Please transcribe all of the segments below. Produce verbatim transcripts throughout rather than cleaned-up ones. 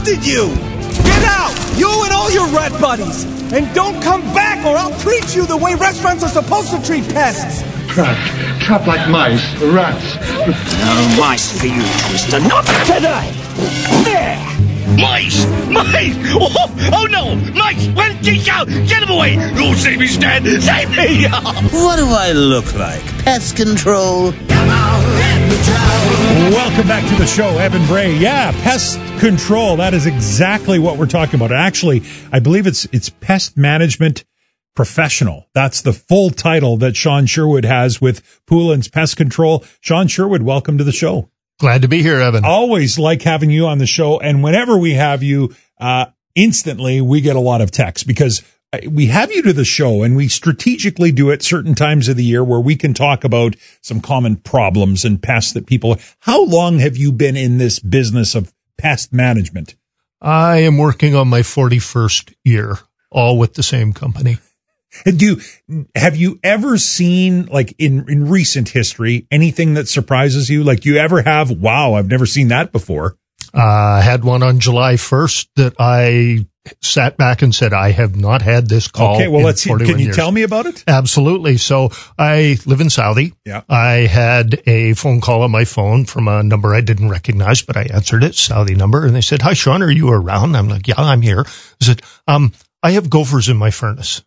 busted you! Get out! You and all your rat buddies! And don't come back or I'll treat you the way restaurants are supposed to treat pests! Trapped. Trapped like mice. Rats. No mice for you, Twister. Not today! There! Mice! Mice! Oh, oh no! Mice! Well, get out! Get them away! Oh, save me, Stan! Save me! What do I look like? Pest control? Come on, let me try. Welcome back to the show, Evan Bray. Yeah, pest control. That is exactly what we're talking about. Actually, I believe it's it's pest management professional. That's the full title that Sean Sherwood has with Poulin's Pest Control. Sean Sherwood, welcome to the show. Glad to be here, Evan. Always like having you on the show. And whenever we have you, uh, instantly we get a lot of texts because we have you to the show and we strategically do it certain times of the year where we can talk about some common problems and pests that people. How long have you been in this business of pest management? I am working on my forty-first year, all with the same company. And do you, have you ever seen, like in, in recent history, anything that surprises you? Like, do you ever have, wow, I've never seen that before? Uh, I had one on July first that I sat back and said, I have not had this call. Okay, well, in let's see. Can you years. tell me about it? Absolutely. So I live in Saudi. Yeah. I had a phone call on my phone from a number I didn't recognize, but I answered it, Saudi number. And they said, hi, Sean, are you around? I'm like, yeah, I'm here. I said, um, I have gophers in my furnace.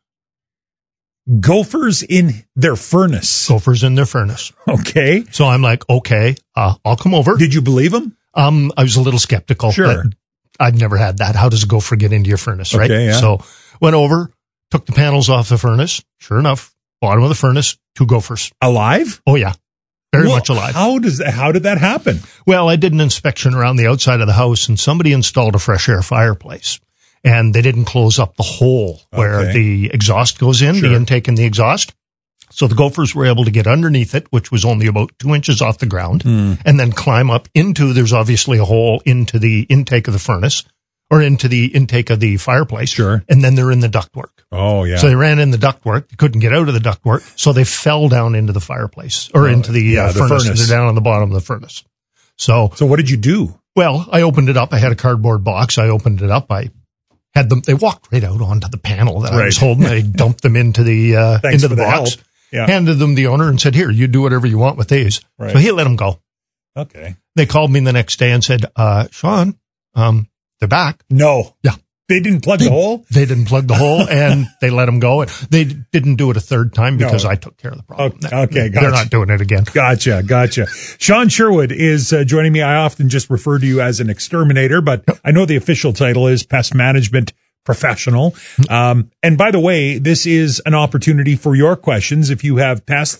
Gophers in their furnace. Gophers in their furnace. Okay. So I'm like, okay, uh, I'll come over. Did you believe him? Um, I was a little skeptical. Sure. I'd never had that. How does a gopher get into your furnace, right? Okay, yeah. So went over, took the panels off the furnace. Sure enough, bottom of the furnace, two gophers. Alive? Oh yeah. Very well, much alive. How does that, how did that happen? Well, I did an inspection around the outside of the house and somebody installed a fresh air fireplace. And they didn't close up the hole where Okay. the exhaust goes in, Sure. the intake and the exhaust. So the gophers were able to get underneath it, which was only about two inches off the ground, Mm. and then climb up into, there's obviously a hole into the intake of the furnace or into the intake of the fireplace. Sure. And then they're in the ductwork. Oh, yeah. So they ran in the ductwork. They couldn't get out of the ductwork. So they fell down into the fireplace or into the, yeah, uh, the furnace. furnace. They're down on the bottom of the furnace. So, so what did you do? well, I opened it up. I had a cardboard box. I opened it up. I had them, they walked right out onto the panel that I was Right. holding. I dumped them into the, uh, Thanks into for the the box, help. Yeah. handed them the owner and said, here, you do whatever you want with these. Right. So he let them go. Okay. They called me the next day and said, uh, Sean, um, they're back. No. Yeah. They didn't plug They, the hole? they didn't plug the hole and they let them go. They didn't do it a third time because No. I took care of the problem. Okay, okay, They're gotcha. not doing it again. Gotcha, gotcha. Sean Sherwood is uh, joining me. I often just refer to you as an exterminator, but I know the official title is pest management professional. Um, and by the way, this is an opportunity for your questions. If you have pests